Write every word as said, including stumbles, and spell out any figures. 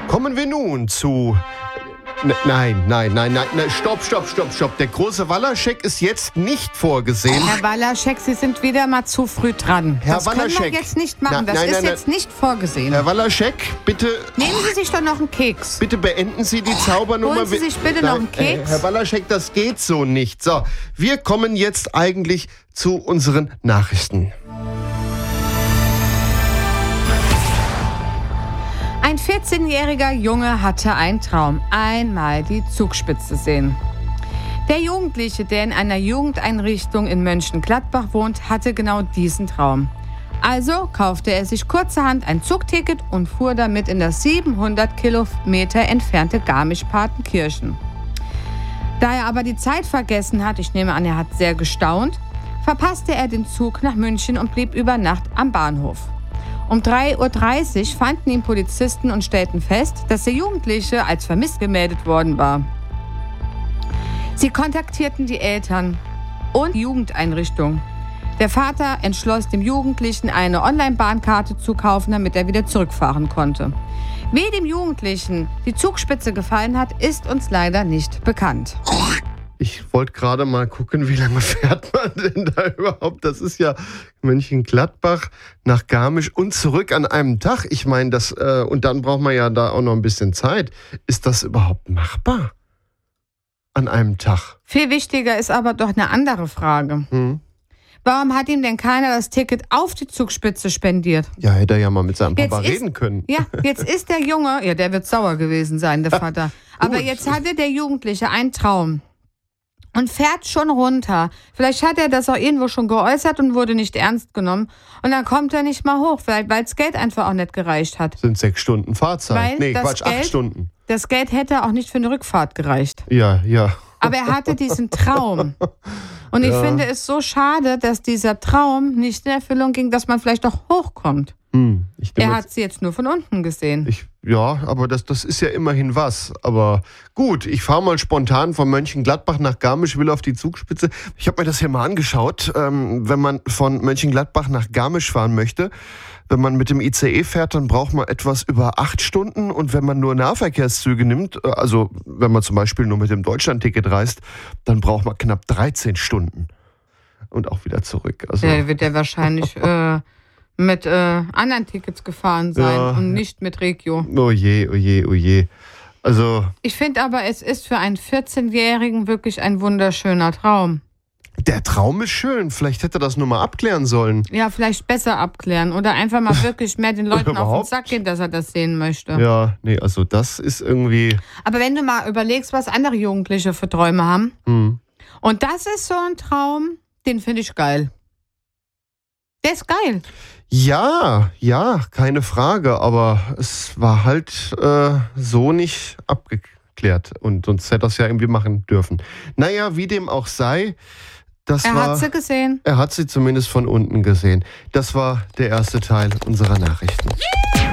Kommen wir nun zu... N- Nein, nein, nein, nein, nein, stopp, stopp, stopp, stopp. Der große Walaschek ist jetzt nicht vorgesehen. Herr Walaschek, Sie sind wieder mal zu früh dran. Herr das können Walaschek. wir jetzt nicht machen. Na, das nein, ist nein, jetzt nicht vorgesehen. Herr Walaschek, bitte, Nehmen Sie sich doch noch einen Keks. bitte beenden Sie die Zaubernummer. Holen Sie sich bitte noch einen Keks. Äh, Herr Walaschek, das geht so nicht. So, wir kommen jetzt eigentlich zu unseren Nachrichten. Ein vierzehnjähriger Junge hatte einen Traum. Einmal die Zugspitze sehen. Der Jugendliche, der in einer Jugendeinrichtung in Mönchengladbach wohnt, hatte genau diesen Traum. Also kaufte er sich kurzerhand ein Zugticket und fuhr damit in das siebenhundert Kilometer entfernte Garmisch-Partenkirchen. Da er aber die Zeit vergessen hat, ich nehme an, er hat sehr gestaunt, verpasste er den Zug nach München und blieb über Nacht am Bahnhof. Um drei Uhr dreißig fanden ihn Polizisten und stellten fest, dass der Jugendliche als vermisst gemeldet worden war. Sie kontaktierten die Eltern und die Jugendeinrichtung. Der Vater entschloss dem Jugendlichen, eine Online-Bahnkarte zu kaufen, damit er wieder zurückfahren konnte. Wie dem Jugendlichen die Zugspitze gefallen hat, ist uns leider nicht bekannt. Ich wollte gerade mal gucken, wie lange fährt man denn da überhaupt? Das ist ja Mönchengladbach nach Garmisch und zurück an einem Tag. Ich meine, das äh, und dann braucht man ja da auch noch ein bisschen Zeit. Ist das überhaupt machbar? An einem Tag? Viel wichtiger ist aber doch eine andere Frage. Hm. Warum hat ihm denn keiner das Ticket auf die Zugspitze spendiert? Ja, hätte er ja mal mit seinem Jetzt Papa ist- reden können. Ja, jetzt ist der Junge, ja, der wird sauer gewesen sein, der Vater. Aber Gut. jetzt hatte der Jugendliche einen Traum und fährt schon runter. Vielleicht hat er das auch irgendwo schon geäußert und wurde nicht ernst genommen. Und dann kommt er nicht mal hoch, weil weil das Geld einfach auch nicht gereicht hat. Sind sechs Stunden Fahrzeit. Weil nee, das Quatsch, acht Geld- Stunden. Das Geld hätte auch nicht für eine Rückfahrt gereicht. Ja, ja. Aber er hatte diesen Traum. Und ich Ja. finde es so schade, dass dieser Traum nicht in Erfüllung ging, dass man vielleicht auch hochkommt. Hm, ich nehm Er jetzt- hat sie jetzt nur von unten gesehen. Ich, ja, aber das, das ist ja immerhin was. Aber gut, ich fahre mal spontan von Mönchengladbach nach Garmisch, will auf die Zugspitze. Ich habe mir das hier mal angeschaut. Ähm, wenn man von Mönchengladbach nach Garmisch fahren möchte, wenn man mit dem I C E fährt, dann braucht man etwas über acht Stunden. Und wenn man nur Nahverkehrszüge nimmt, äh, also wenn man zum Beispiel nur mit dem Deutschlandticket reist, dann braucht man knapp dreizehn Stunden. Und auch wieder zurück. Also, Der wird ja wahrscheinlich äh, mit äh, anderen Tickets gefahren sein Ja. und nicht mit Regio. oh je, oh je, oh je. Also... Ich finde aber, es ist für einen vierzehnjährigen wirklich ein wunderschöner Traum. Der Traum ist schön. Vielleicht hätte er das nur mal abklären sollen. Ja, vielleicht besser abklären oder einfach mal wirklich mehr den Leuten auf den Überhaupt? Sack gehen, dass er das sehen möchte. Ja, nee, also das ist irgendwie... Aber wenn du mal überlegst, was andere Jugendliche für Träume haben, Hm. und das ist so ein Traum, den finde ich geil. Der ist geil. Ja, ja, keine Frage. Aber es war halt äh, so nicht abgeklärt. Und sonst hätte er es ja irgendwie machen dürfen. Naja, wie dem auch sei, das Er war... hat sie gesehen. Er hat sie zumindest von unten gesehen. Das war der erste Teil unserer Nachrichten.